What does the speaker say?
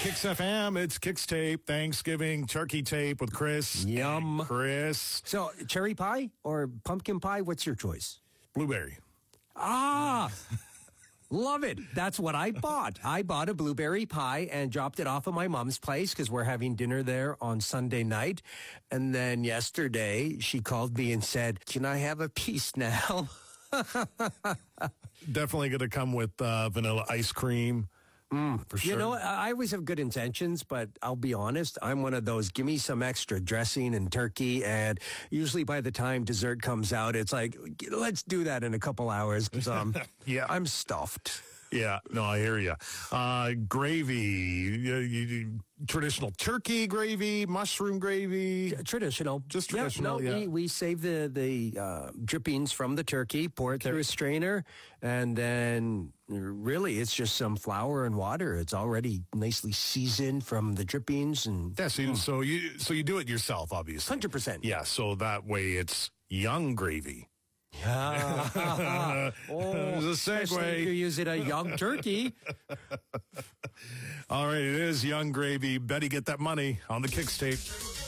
Kicks FM, it's Kicks Tape, Thanksgiving Turkey Tape with Chris. Yum. Chris. So, cherry pie or pumpkin pie? What's your choice? Blueberry. Ah, love it. That's what I bought. I bought a blueberry pie and dropped it off at my mom's place because we're having dinner there on Sunday night. And then yesterday, she called me and said, "Can I have a piece now?" Definitely going to come with vanilla ice cream. For sure. You know, I always have good intentions, but I'll be honest, I'm one of those, give me some extra dressing and turkey, and usually by the time dessert comes out, it's like, let's do that in a couple hours, because Yeah. I'm stuffed. Yeah, no, I hear you. Gravy, traditional turkey gravy, mushroom gravy. Traditional. Just traditional, yeah. We save the drippings from the turkey, pour it through a strainer, and then really it's just some flour and water. It's already nicely seasoned from the drippings. And Yeah, so you do it yourself, obviously. 100%. Yeah, so that way it's young gravy. Yeah. There's a Especially if you're segue. using a young turkey. All right, it is young gravy. Betty, get that money on the Kicks Tape.